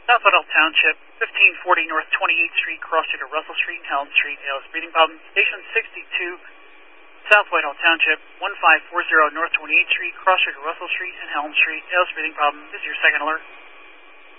South Whitehall Township, 1540 North 28th Street, cross street of Russell Street and Helm Street, ALS breathing problem. Station 62, South Whitehall Township, 1540 North 28th Street, cross street of Russell Street and Helm Street, ALS breathing problem. This is your second alert.